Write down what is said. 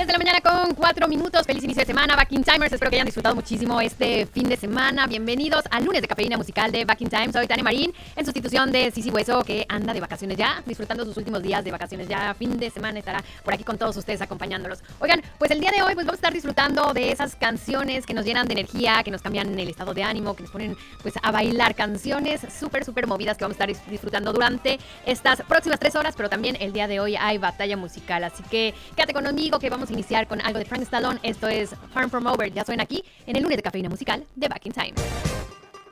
10 de la mañana con 4 minutos. Feliz inicio de semana, Back in Timers. Espero que hayan disfrutado muchísimo este fin de semana. Bienvenidos al lunes de cafeína musical de Back in Time. Soy Tania Marín, en sustitución de Sisi Hueso, que anda de vacaciones ya, disfrutando sus últimos días de vacaciones ya. Fin de semana estará por aquí con todos ustedes acompañándolos. Oigan, pues el día de hoy pues vamos a estar disfrutando de esas canciones que nos llenan de energía, que nos cambian el estado de ánimo, que nos ponen pues a bailar. Canciones súper movidas que vamos a estar disfrutando durante estas próximas 3 horas, pero también el día de hoy hay batalla musical. Así que quédate conmigo que vamos a iniciar con algo de Frank Stallone. Esto es Farm From Over. Ya suena aquí en el lunes de cafeína musical de Back in Time.